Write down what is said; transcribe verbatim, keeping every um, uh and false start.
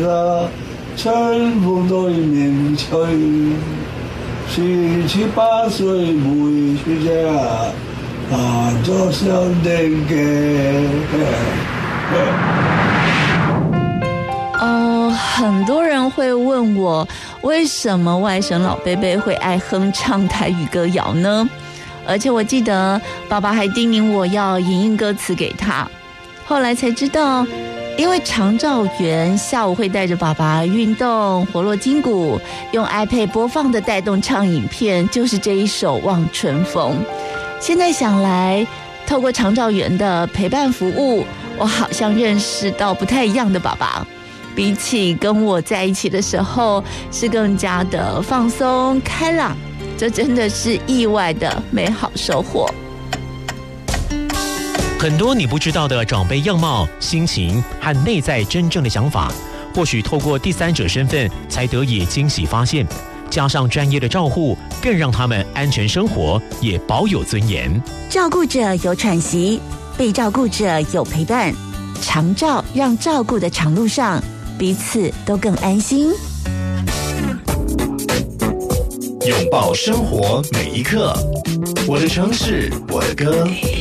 春風對面吹，十七八歲沒出家，啊，做小弟嘅。 哦，很多人会问我，为什么外甥老贝贝会爱哼唱台语歌谣呢？而且我记得爸爸还叮咛我要影印歌词给他，后来才知道，因为长照员下午会带着爸爸运动，活络筋骨，用 iPad 播放的带动唱影片就是这一首《望春风》。现在想来，透过长照员的陪伴服务，我好像认识到不太一样的爸爸，比起跟我在一起的时候，是更加的放松开朗，这真的是意外的美好收获。 很多你不知道的长辈样貌、心情和内在真正的想法，或许透过第三者身份才得以惊喜发现，加上专业的照护，更让他们安全生活，也保有尊严。 照顾者有喘息，被照顾者有陪伴，长照让照顾的长路上，彼此都更安心。 拥抱生活每一刻，我的城市，我的歌。